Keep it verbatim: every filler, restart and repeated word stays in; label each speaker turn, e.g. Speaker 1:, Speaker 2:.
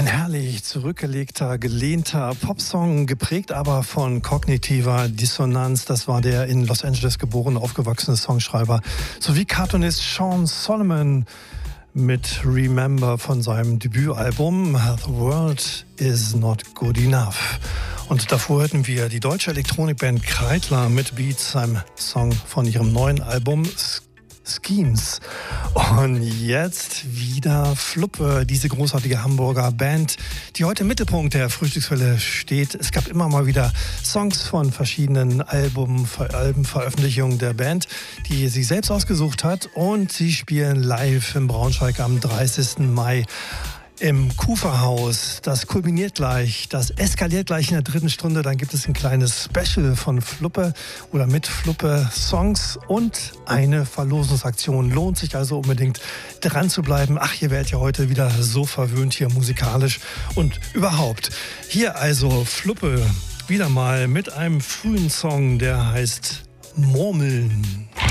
Speaker 1: Ein herrlich zurückgelegter, gelehnter Popsong, geprägt aber von kognitiver Dissonanz. Das war der in Los Angeles geborene, aufgewachsene Songschreiber sowie Cartoonist Sean Solomon mit Remember von seinem Debütalbum The World Is Not Good Enough. Und davor hörten wir die deutsche Elektronikband Kreidler mit Beats, einem Song von ihrem neuen Album Schemes. Und jetzt wieder Fluppe, diese großartige Hamburger Band, die heute im Mittelpunkt der Frühstückswelle steht. Es gab immer mal wieder Songs von verschiedenen Album, Albenveröffentlichungen der Band, die sie selbst ausgesucht hat. Und sie spielen live in Braunschweig am dreißigsten Mai. Im Kuferhaus. Das kulminiert gleich, das eskaliert gleich in der dritten Stunde. Dann gibt es ein kleines Special von Fluppe oder mit Fluppe Songs und eine Verlosungsaktion. Lohnt sich also unbedingt dran zu bleiben. Ach, ihr werdet ja heute wieder so verwöhnt hier musikalisch und überhaupt. Hier also Fluppe wieder mal mit einem frühen Song, der heißt Murmeln.